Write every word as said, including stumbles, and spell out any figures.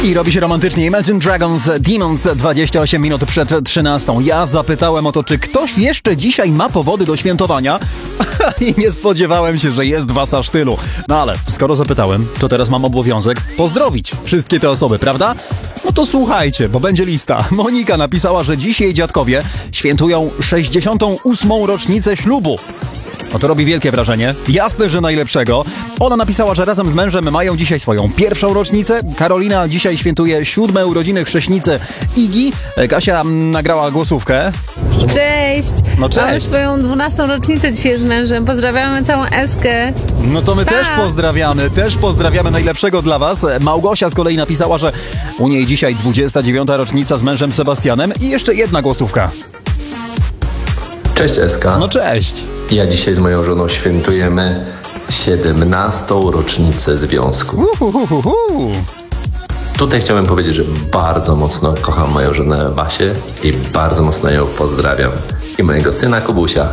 I robi się romantycznie. Imagine Dragons, Demons, dwadzieścia osiem minut przed trzynastą. Ja zapytałem o to, czy ktoś jeszcze dzisiaj ma powody do świętowania i nie spodziewałem się, że jest was aż tylu. No ale skoro zapytałem, to teraz mam obowiązek pozdrowić wszystkie te osoby, prawda? No to słuchajcie, bo będzie lista. Monika napisała, że dziś jej dziadkowie świętują sześćdziesiątą ósmą rocznicę ślubu. No to robi wielkie wrażenie. Jasne, że najlepszego. Ona napisała, że razem z mężem mają dzisiaj swoją pierwszą rocznicę. Karolina dzisiaj świętuje siódme urodziny chrzestnicy Igi. Kasia nagrała głosówkę. Cześć! No cześć! Mamy swoją dwunastą rocznicę dzisiaj z mężem. Pozdrawiamy całą Eskę. No to my Pa. też pozdrawiamy, też pozdrawiamy najlepszego dla was. Małgosia z kolei napisała, że u niej dzisiaj dwudziesta dziewiąta rocznica z mężem Sebastianem i jeszcze jedna głosówka. Cześć Eska. No cześć! Ja dzisiaj z moją żoną świętujemy siedemnastą rocznicę związku. Uhuhuhu. Tutaj chciałbym powiedzieć, że bardzo mocno kocham moją żonę Wasię i bardzo mocno ją pozdrawiam. I mojego syna Kubusia.